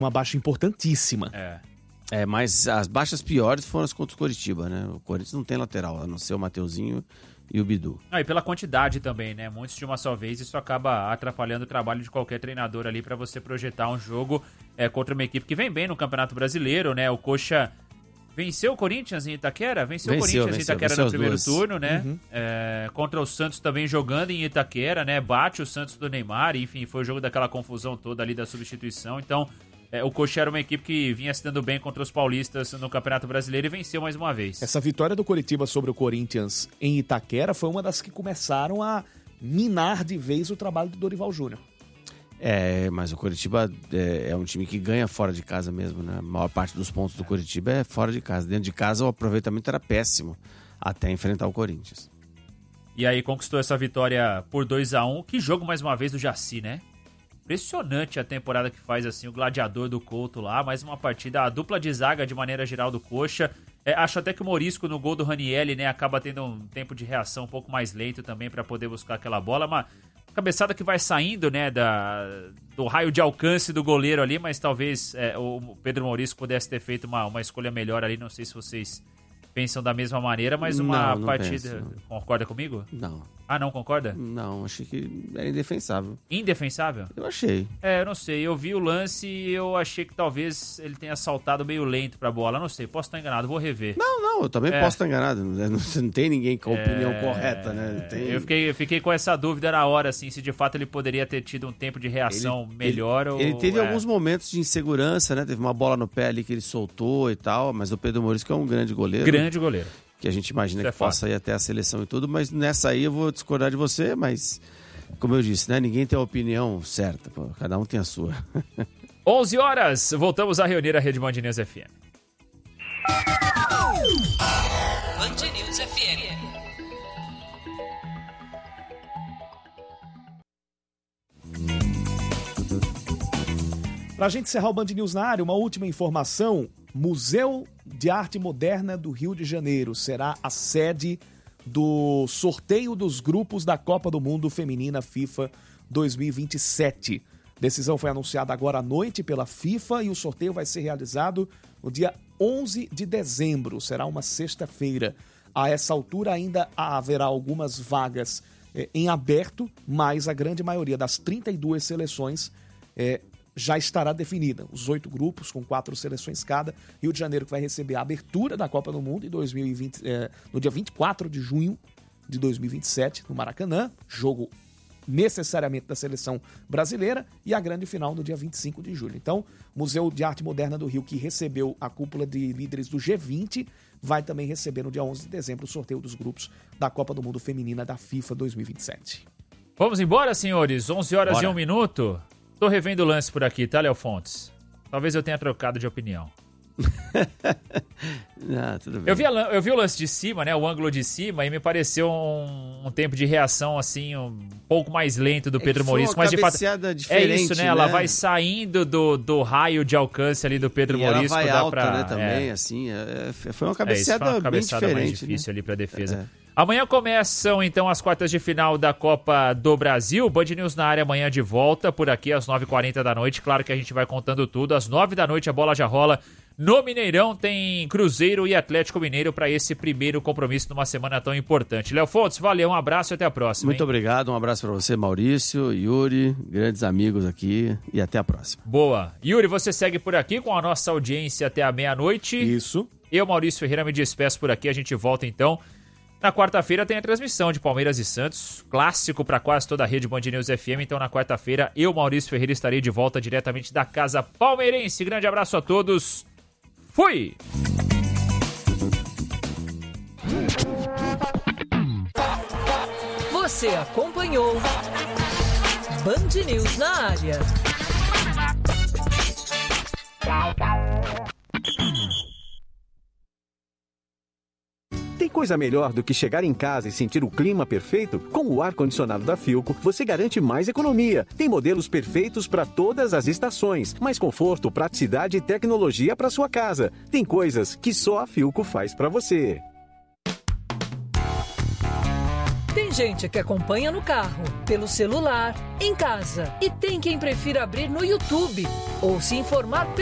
Uma baixa importantíssima. Mas as baixas piores foram as contra o Coritiba, né? O Corinthians não tem lateral, a não ser o Mateuzinho e o Bidu. E pela quantidade também, né? Muitos de uma só vez, isso acaba atrapalhando o trabalho de qualquer treinador ali para você projetar um jogo contra uma equipe que vem bem no Campeonato Brasileiro, né? O Coxa venceu o Corinthians em Itaquera? Venceu o Corinthians em Itaquera no primeiro turno, né? Uhum. Contra o Santos também jogando em Itaquera, né? Bate o Santos do Neymar, enfim, foi o jogo daquela confusão toda ali da substituição. Então, o Coxa era uma equipe que vinha se dando bem contra os paulistas no Campeonato Brasileiro e venceu mais uma vez. Essa vitória do Coritiba sobre o Corinthians em Itaquera foi uma das que começaram a minar de vez o trabalho do Dorival Júnior. Mas o Coritiba é um time que ganha fora de casa mesmo, né? A maior parte dos pontos do Coritiba é fora de casa. Dentro de casa o aproveitamento era péssimo até enfrentar o Corinthians. E aí conquistou essa vitória por 2-1. Que jogo mais uma vez do Jaci, né? Impressionante a temporada que faz assim o gladiador do Couto lá, mais uma partida, a dupla de zaga de maneira geral do Coxa. Acho até que o Morisco no gol do Ranielli, né, acaba tendo um tempo de reação um pouco mais lento também para poder buscar aquela bola, mas cabeçada que vai saindo, né, do raio de alcance do goleiro ali, mas talvez o Pedro Morisco pudesse ter feito uma escolha melhor ali, não sei se vocês pensam da mesma maneira, mas uma partida... Penso. Concorda comigo? Não. Ah, não concorda? Não, achei que era indefensável. Indefensável? Eu achei. Eu não sei. Eu vi o lance e eu achei que talvez ele tenha saltado meio lento pra bola. Não sei, posso estar enganado, vou rever. Não, eu também posso estar enganado. Não tem ninguém com a opinião correta, né? Eu fiquei com essa dúvida na hora, assim, se de fato ele poderia ter tido um tempo de reação melhor ou... Ele teve alguns momentos de insegurança, né? Teve uma bola no pé ali que ele soltou e tal, mas o Pedro Morisco é um grande goleiro. Grande goleiro. Que a gente imagina que possa ir até a seleção e tudo, mas nessa aí eu vou discordar de você, mas como eu disse, né, ninguém tem a opinião certa, pô, cada um tem a sua. 11 horas, voltamos a reunir a Rede Band News FM. Band News FM. Pra gente encerrar o Band News na área, uma última informação. Museu de Arte Moderna do Rio de Janeiro será a sede do sorteio dos grupos da Copa do Mundo Feminina FIFA 2027. Decisão foi anunciada agora à noite pela FIFA e o sorteio vai ser realizado no dia 11 de dezembro. Será uma sexta-feira. A essa altura ainda haverá algumas vagas em aberto, mas a grande maioria das 32 seleções já estará definida. Os 8 grupos, com 4 seleções cada. Rio de Janeiro que vai receber a abertura da Copa do Mundo em 2020, no dia 24 de junho de 2027, no Maracanã. Jogo necessariamente da seleção brasileira. E a grande final no dia 25 de julho. Então, o Museu de Arte Moderna do Rio, que recebeu a cúpula de líderes do G20, vai também receber no dia 11 de dezembro o sorteio dos grupos da Copa do Mundo Feminina da FIFA 2027. Vamos embora, senhores? 11 horas Bora. e 1 minuto. Tô revendo o lance por aqui, tá, Léo Fontes? Talvez eu tenha trocado de opinião. Tudo bem. Eu vi o lance de cima, né? O ângulo de cima, e me pareceu um tempo de reação, assim, um pouco mais lento do Pedro Morisco. Mas de fato. É isso, né? Ela vai saindo do raio de alcance ali do Pedro Morisco. Ela vai alta, pra, né, também, assim. Foi uma cabeceada bem diferente, mais difícil, né? ali pra defesa. Amanhã começam, então, as quartas de final da Copa do Brasil. Band News na área amanhã de volta, por aqui às 9h40 da noite. Claro que a gente vai contando tudo. Às 9 da noite a bola já rola. No Mineirão tem Cruzeiro e Atlético Mineiro para esse primeiro compromisso numa semana tão importante. Léo Fontes, valeu, um abraço e até a próxima. Muito obrigado, um abraço para você, Maurício, Yuri, grandes amigos aqui, e até a próxima. Boa. Yuri, você segue por aqui com a nossa audiência até a meia-noite. Isso. Eu, Maurício Ferreira, me despeço por aqui. A gente volta então. Na quarta-feira tem a transmissão de Palmeiras e Santos, clássico para quase toda a rede Band News FM. Então, na quarta-feira, eu, Maurício Ferreira, estarei de volta diretamente da Casa Palmeirense. Grande abraço a todos. Fui! Você acompanhou Band News na área. Tem coisa melhor do que chegar em casa e sentir o clima perfeito? Com o ar-condicionado da Philco, você garante mais economia. Tem modelos perfeitos para todas as estações, mais conforto, praticidade e tecnologia para sua casa. Tem coisas que só a Philco faz para você. Tem Tem gente que acompanha no carro, pelo celular, em casa. E tem quem prefira abrir no YouTube ou se informar